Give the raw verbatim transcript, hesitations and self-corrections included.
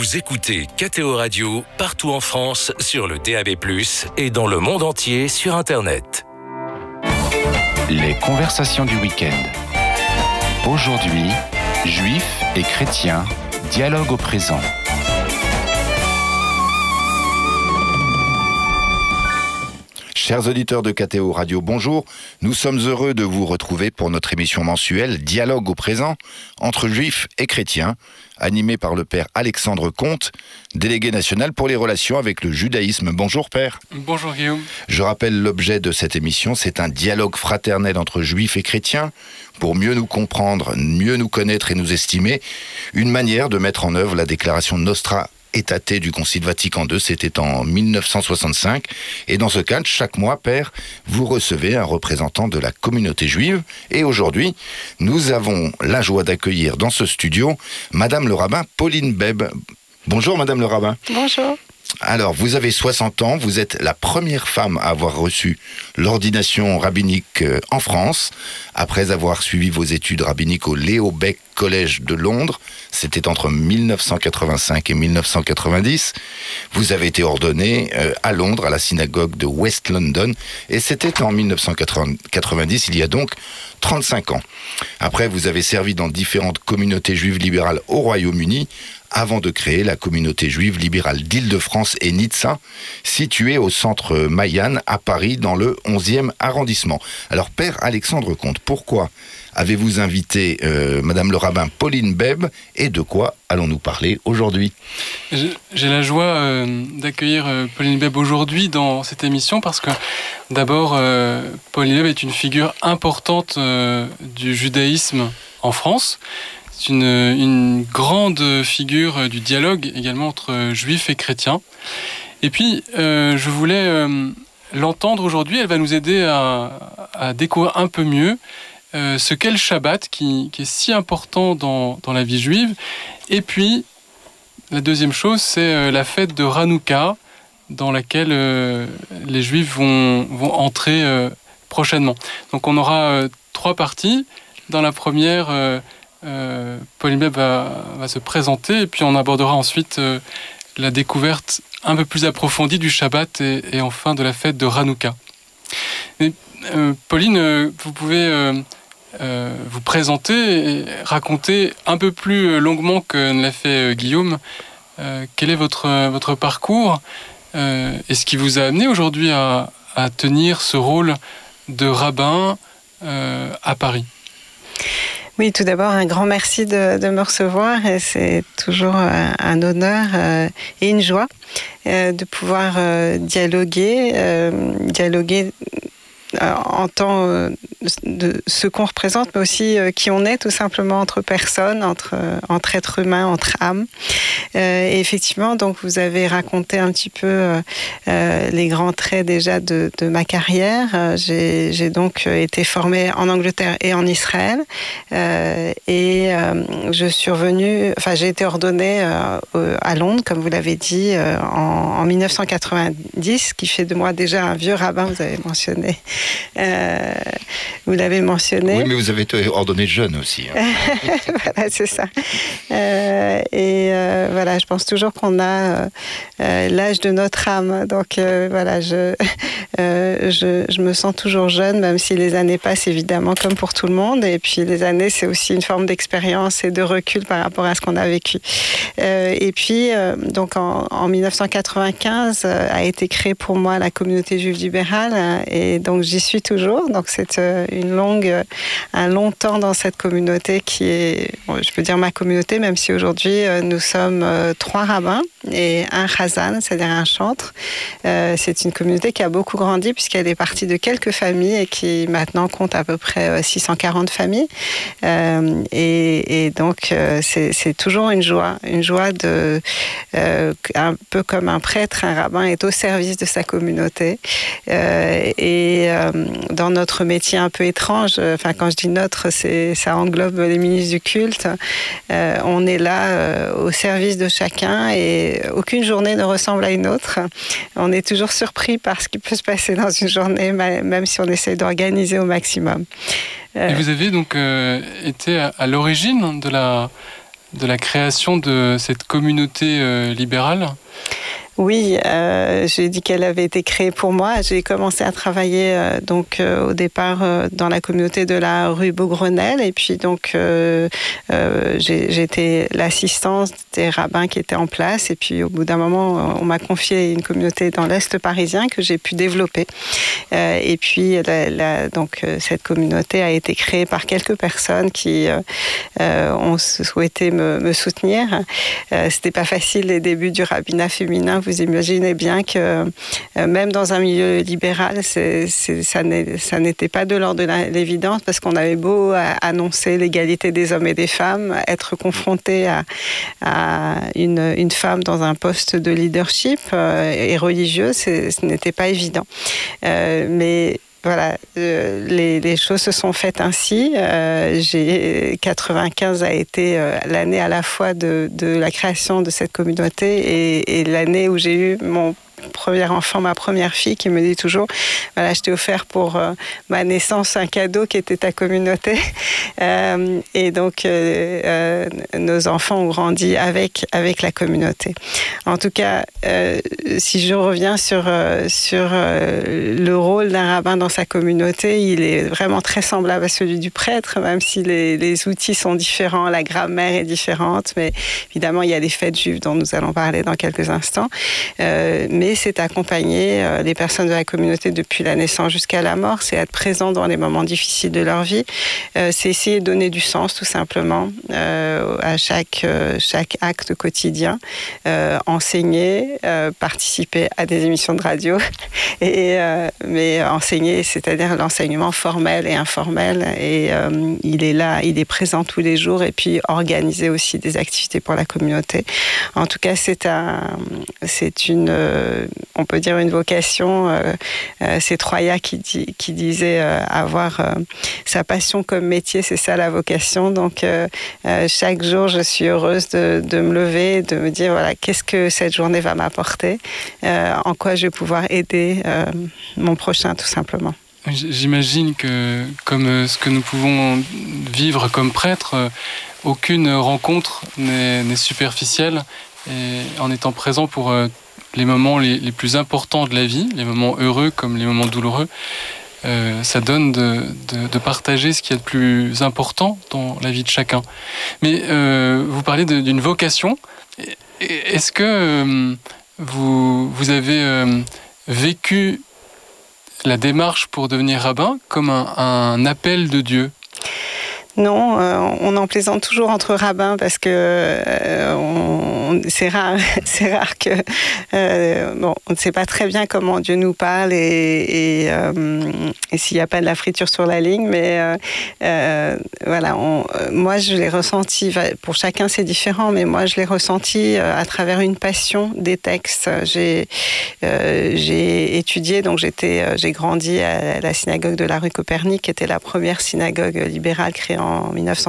Vous écoutez K T O Radio partout en France sur le D A B plus, et dans le monde entier sur Internet. Les conversations du week-end. Aujourd'hui, juifs et chrétiens, dialogue au présent. Chers auditeurs de K T O Radio, bonjour. Nous sommes heureux de vous retrouver pour notre émission mensuelle Dialogue au présent entre juifs et chrétiens, animée par le père Alexandre Comte, délégué national pour les relations avec le judaïsme. Bonjour père. Bonjour Guillaume. Je rappelle l'objet de cette émission, c'est un dialogue fraternel entre juifs et chrétiens pour mieux nous comprendre, mieux nous connaître et nous estimer, une manière de mettre en œuvre la déclaration Nostra Aetate du Concile Vatican deux, c'était en mille neuf cent soixante-cinq. Et dans ce cadre, chaque mois, père, vous recevez un représentant de la communauté juive. Et aujourd'hui, nous avons la joie d'accueillir dans ce studio Madame le rabbin Pauline Beb. Bonjour Madame le rabbin. Bonjour. Alors, vous avez soixante ans, vous êtes la première femme à avoir reçu l'ordination rabbinique en France, après avoir suivi vos études rabbiniques au Leo Baeck College de Londres. C'était entre mille neuf cent quatre-vingt-cinq et mille neuf cent quatre-vingt-dix. Vous avez été ordonnée à Londres, à la synagogue de West London, et c'était en mille neuf cent quatre-vingt-dix, il y a donc trente-cinq ans. Après, vous avez servi dans différentes communautés juives libérales au Royaume-Uni, avant de créer la communauté juive libérale d'Île-de-France et Nizza, située au centre Mayan, à Paris, dans le onzième arrondissement. Alors, père Alexandre Comte, pourquoi avez-vous invité euh, Madame le rabbin Pauline Beb, et de quoi allons-nous parler aujourd'hui ? J'ai la joie euh, d'accueillir euh, Pauline Beb aujourd'hui dans cette émission parce que, d'abord, euh, Pauline Beb est une figure importante euh, du judaïsme en France. C'est une, une grande figure du dialogue également entre juifs et chrétiens. Et puis, euh, je voulais euh, l'entendre aujourd'hui. Elle va nous aider à, à découvrir un peu mieux euh, ce qu'est le Shabbat, qui, qui est si important dans, dans la vie juive. Et puis, la deuxième chose, c'est euh, la fête de Hanouka, dans laquelle euh, les juifs vont, vont entrer euh, prochainement. Donc, on aura euh, trois parties. Dans la première... Euh, Euh, Pauline Beb va, va se présenter et puis on abordera ensuite euh, la découverte un peu plus approfondie du Shabbat et, et enfin de la fête de Hanouka. Et, euh, Pauline, euh, vous pouvez euh, euh, vous présenter et raconter un peu plus longuement que ne l'a fait euh, Guillaume euh, quel est votre, votre parcours euh, et ce qui vous a amené aujourd'hui à, à tenir ce rôle de rabbin euh, à Paris. Oui, tout d'abord, un grand merci de, de me recevoir. Et c'est toujours un, un honneur euh, et une joie euh, de pouvoir euh, dialoguer, euh, dialoguer euh, en tant euh, de ce qu'on représente, mais aussi euh, qui on est, tout simplement, entre personnes, entre, euh, entre êtres humains, entre âmes. Euh, et effectivement, donc, vous avez raconté un petit peu euh, euh, les grands traits déjà de, de ma carrière. Euh, j'ai, j'ai donc été formée en Angleterre et en Israël. Euh, et euh, je suis revenue, enfin, j'ai été ordonnée euh, à Londres, comme vous l'avez dit, euh, en, en mille neuf cent quatre-vingt-dix, ce qui fait de moi déjà un vieux rabbin, vous avez mentionné. Euh, vous l'avez mentionné. Oui, mais vous avez été ordonné jeune aussi. Hein. Voilà, c'est ça. Euh, et euh, voilà, je pense toujours qu'on a euh, l'âge de notre âme. Donc euh, voilà, je, euh, je, je me sens toujours jeune, même si les années passent évidemment comme pour tout le monde. Et puis les années, c'est aussi une forme d'expérience et de recul par rapport à ce qu'on a vécu. Euh, et puis, euh, donc en, en mille neuf cent quatre-vingt-quinze, euh, a été créée pour moi la communauté juive libérale. Hein, et donc j'y suis toujours. Donc c'est euh, une longue, un long temps dans cette communauté qui est, bon, je peux dire ma communauté, même si aujourd'hui euh, nous sommes euh, trois rabbins et un chazan, c'est-à-dire un chantre. Euh, c'est une communauté qui a beaucoup grandi puisqu'elle est partie de quelques familles et qui maintenant compte à peu près euh, six cent quarante familles. Euh, et, et donc euh, c'est, c'est toujours une joie, une joie de, euh, un peu comme un prêtre, un rabbin est au service de sa communauté. Euh, et euh, dans notre métier un peu étrange, enfin quand je dis notre, c'est, ça englobe les ministres du culte. Euh, on est là euh, au service de chacun et aucune journée ne ressemble à une autre. On est toujours surpris par ce qui peut se passer dans une journée, même si on essaie d'organiser au maximum. Euh... Et vous avez donc euh, été à, à l'origine de la de la création de cette communauté euh, libérale ? Oui, euh, j'ai dit qu'elle avait été créée pour moi. J'ai commencé à travailler euh, donc euh, au départ euh, dans la communauté de la rue Beaugrenelle, et puis donc euh, euh, j'ai, j'étais l'assistante des rabbins qui étaient en place, et puis au bout d'un moment on m'a confié une communauté dans l'Est parisien que j'ai pu développer. Euh, et puis la, la, donc euh, cette communauté a été créée par quelques personnes qui euh, euh, ont souhaité me, me soutenir. Euh, c'était pas facile les débuts du rabbinat féminin. Vous imaginez bien que euh, même dans un milieu libéral, c'est, c'est, ça, n'est, ça n'était pas de l'ordre de l'évidence, parce qu'on avait beau annoncer l'égalité des hommes et des femmes, être confronté à, à une, une femme dans un poste de leadership euh, et religieux, c'est, ce n'était pas évident. Euh, mais Voilà, euh, les, les choses se sont faites ainsi. Euh, j'ai, quatre-vingt-quinze a été euh, l'année à la fois de, de la création de cette communauté et, et l'année où j'ai eu mon premier enfant, ma première fille, qui me dit toujours, voilà, je t'ai offert pour euh, ma naissance un cadeau qui était ta communauté. Euh, et donc, euh, euh, nos enfants ont grandi avec, avec la communauté. En tout cas, euh, si je reviens sur, euh, sur euh, le rôle d'un rabbin dans sa communauté, il est vraiment très semblable à celui du prêtre, même si les, les outils sont différents, la grammaire est différente, mais évidemment, il y a les fêtes juives dont nous allons parler dans quelques instants. Euh, mais c'est accompagner euh, les personnes de la communauté depuis la naissance jusqu'à la mort, c'est être présent dans les moments difficiles de leur vie, euh, c'est essayer de donner du sens tout simplement euh, à chaque, euh, chaque acte quotidien, euh, enseigner, euh, participer à des émissions de radio, et, euh, mais enseigner, c'est-à-dire l'enseignement formel et informel, et euh, il est là, il est présent tous les jours, et puis organiser aussi des activités pour la communauté. En tout cas, c'est, un, c'est une... Euh, on peut dire une vocation. Euh, euh, c'est Troya qui, dit, qui disait euh, avoir euh, sa passion comme métier, c'est ça la vocation. Donc euh, euh, chaque jour, je suis heureuse de, de me lever, de me dire voilà, qu'est-ce que cette journée va m'apporter, euh, en quoi je vais pouvoir aider euh, mon prochain, tout simplement. J'imagine que, comme ce que nous pouvons vivre comme prêtres, aucune rencontre n'est, n'est superficielle, et en étant présent pour euh, les moments les, les plus importants de la vie, les moments heureux comme les moments douloureux, euh, ça donne de, de, de partager ce qu'il y a de plus important dans la vie de chacun. Mais euh, vous parlez de, d'une vocation. Est-ce que euh, vous, vous avez euh, vécu la démarche pour devenir rabbin comme un, un appel de Dieu ? Non, euh, on en plaisante toujours entre rabbins parce que euh, on, c'est rare, c'est rare que euh, bon, on ne sait pas très bien comment Dieu nous parle et, et, euh, et s'il n'y a pas de la friture sur la ligne, mais euh, euh, voilà, on, moi je l'ai ressenti. Pour chacun c'est différent, mais moi je l'ai ressenti à travers une passion des textes. J'ai euh, j'ai étudié, donc j'étais, j'ai grandi à la synagogue de la rue Copernic, qui était la première synagogue libérale créée en mille neuf cent